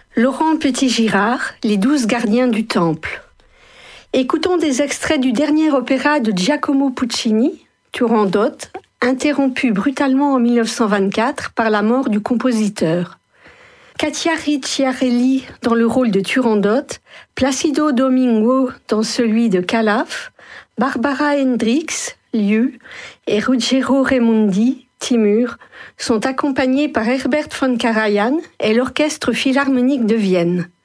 Laurent Petit-Girard, Les 12 gardiens du temple. Écoutons des extraits du dernier opéra de Giacomo Puccini, Turandot, interrompu brutalement en 1924 par la mort du compositeur. Katia Ricciarelli dans le rôle de Turandot, Placido Domingo dans celui de Calaf, Barbara Hendricks, Liu, et Ruggero Raimondi, Timur, sont accompagnés par Herbert von Karajan et l'Orchestre philharmonique de Vienne.